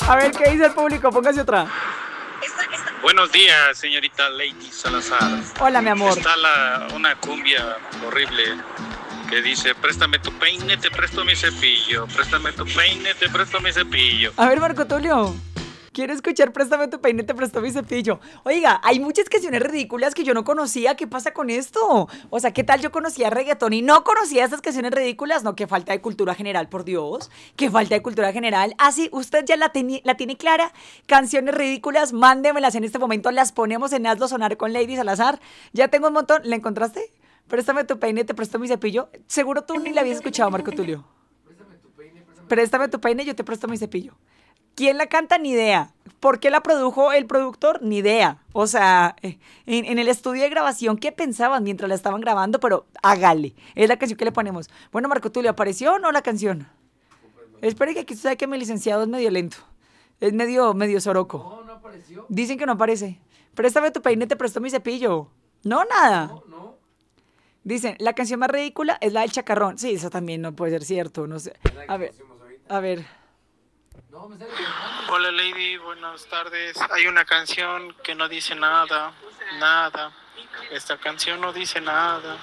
A ver, ¿qué dice el público? Póngase otra. Buenos días, señorita Lady Salazar. Hola, mi amor. Está una cumbia horrible que dice: préstame tu peine, te presto mi cepillo. Préstame tu peine, te presto mi cepillo. A ver, Marco Tulio. Quiero escuchar Préstame tu peine, te presto mi cepillo. Oiga, hay muchas canciones ridículas que yo no conocía. ¿Qué pasa con esto? O sea, ¿qué tal yo conocía reggaetón y no conocía estas canciones ridículas? No, qué falta de cultura general, por Dios. Qué falta de cultura general. Ah, sí, usted ya la tiene clara. Canciones ridículas, mándemelas en este momento. Las ponemos en Hazlo Sonar con Lady Salazar. Ya tengo un montón. ¿La encontraste? Préstame tu peine, te presto mi cepillo. Seguro tú ni la habías escuchado, Marco Tulio. Préstame tu peine, yo te presto mi cepillo. ¿Quién la canta? Ni idea. ¿Por qué la produjo el productor? Ni idea. O sea, en el estudio de grabación, ¿qué pensaban mientras la estaban grabando? Pero hágale. Es la canción que le ponemos. Bueno, Marco Tulio, ¿apareció o no la canción? Espere que aquí usted sabe que mi licenciado es medio lento. Es medio soroco. No apareció. Dicen que no aparece. Préstame tu peine, te presto mi cepillo. No, nada. No. Dicen, la canción más ridícula es la del chacarrón. Sí, eso también no puede ser cierto. No sé. A ver. No, me sale. Hola, Lady, buenas tardes. Hay una canción que no dice nada. Esta canción no dice nada.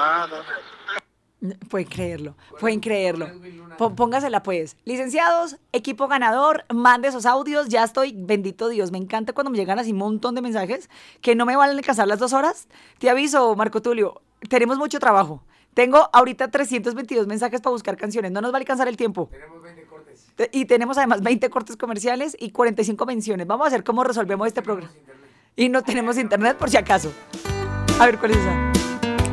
Pueden creerlo. Póngasela pues. Licenciados, equipo ganador, mande esos audios. Ya estoy, bendito Dios, me encanta cuando me llegan así un montón de mensajes que no me van a alcanzar las 2 horas. Te aviso, Marco Tulio, tenemos mucho trabajo. Tengo ahorita 322 mensajes para buscar canciones. No nos va a alcanzar el tiempo. Tenemos 20 cortes. Y tenemos además 20 cortes comerciales y 45 menciones. Vamos a ver cómo resolvemos este programa. Y no tenemos internet por si acaso. A ver, ¿cuál es esa?